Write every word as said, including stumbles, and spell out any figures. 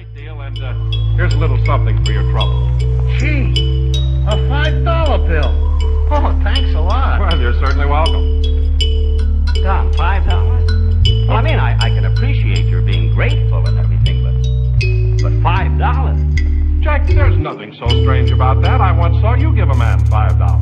great deal, and uh, here's a little something for your trouble. Gee, a five dollar bill. Oh, thanks a lot. Well, you're certainly welcome. Don, five dollars? Well, I mean, I, I can appreciate your being grateful and everything, but but five dollars? Jack, there's nothing so strange about that. I once saw you give a man five dollars.